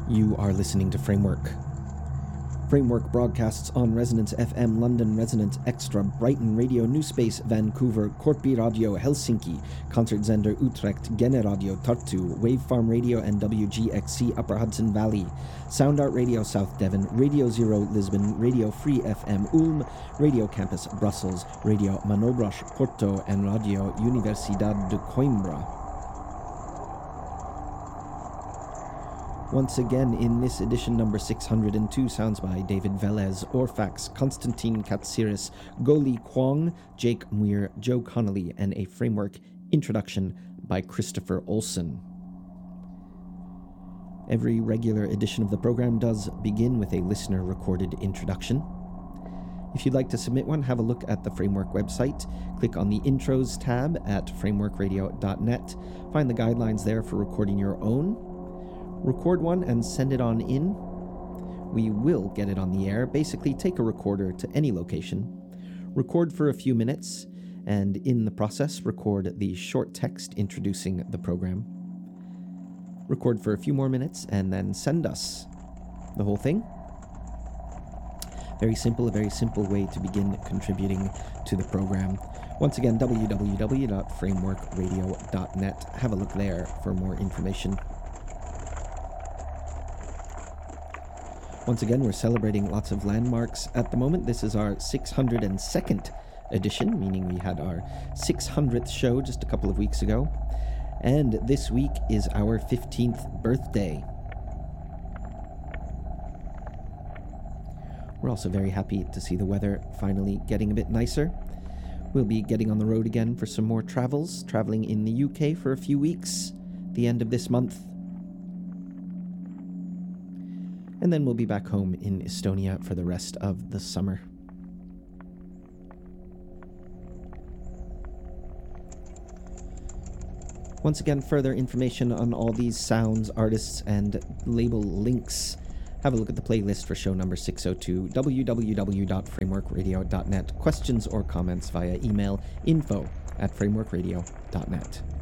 You are listening to Framework. Framework broadcasts on Resonance FM, London Resonance Extra, Brighton Radio, New Space, Vancouver, Korpi Radio, Helsinki, Concertzender Utrecht, Gene Radio, Tartu, Wavefarm Radio and WGXC Upper Hudson Valley, Sound Art Radio South Devon, Radio Zero Lisbon, Radio Free FM Ulm, Radio Campus Brussels, Radio Manobras Porto and Radio Universidad de Coimbra. Once again, in this edition number 602, sounds by David Velez, Orfax, Konstantin Katsiris, Goli Kwong, Jake Muir, Joe Connolly, and a Framework introduction by Christopher Olson. Every regular edition of the program does begin with a listener-recorded introduction. If you'd like to submit one, have a look at the Framework website. Click on the Intros tab at frameworkradio.net. Find the guidelines there for recording your own. Record one and send it on in. We will get it on the air. Basically, take a recorder to any location, record for a few minutes, and in the process, record the short text introducing the program. Record for a few more minutes, and then send us the whole thing. Very simple, a very simple way to begin contributing to the program. Once again, www.frameworkradio.net. Have a look there for more information. Once again, we're celebrating lots of landmarks at the moment. This is our 602nd edition, meaning we had our 600th show just a couple of weeks ago. And this week is our 15th birthday. We're also very happy to see the weather finally getting a bit nicer. We'll be getting on the road again for some more travels, traveling in the UK for a few weeks, the end of this month. And then we'll be back home in Estonia for the rest of the summer. Once again, further information on all these sounds, artists, and label links. Have a look at the playlist for show number 602, www.frameworkradio.net. Questions or comments via email, info@frameworkradio.net.